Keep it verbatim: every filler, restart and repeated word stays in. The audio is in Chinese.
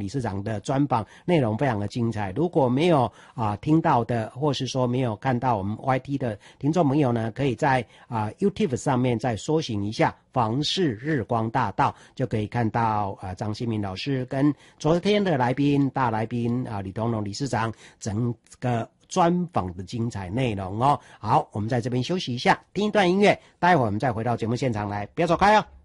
理事长的专访内容非常的精彩。如果没有啊听到的，或是说没有看到我们 Y T 的听众朋友呢，可以在啊 YouTube 上面再搜寻一下房市日光大道，就可以看到啊张新民老师跟昨天的来宾大来宾啊李同荣理事长整个专访的精彩内容哦。好，我们在这边休息一下，听一段音乐，待会儿我们再回到节目现场来，不要走开哦。